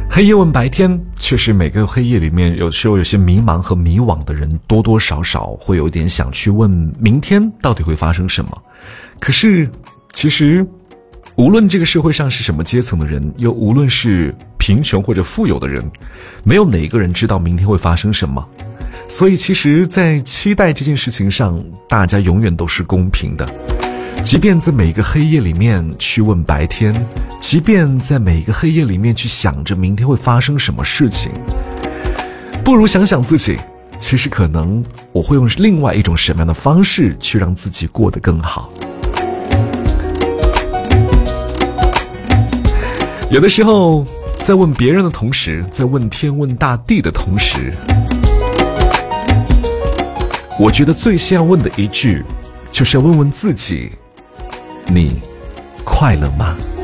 黑夜问白天，确实每个黑夜里面有时候有些迷茫和迷惘的人多多少少会有点想去问明天到底会发生什么。可是其实无论这个社会上是什么阶层的人，又无论是贫穷或者富有的人，没有哪个人知道明天会发生什么。所以其实在期待这件事情上，大家永远都是公平的。即便在每个黑夜里面去问白天，即便在每个黑夜里面去想着明天会发生什么事情，不如想想自己，其实可能我会用另外一种什么样的方式去让自己过得更好。有的时候在问别人的同时，在问天问大地的同时，我觉得最先要问的一句，就是要问问自己，你快乐吗？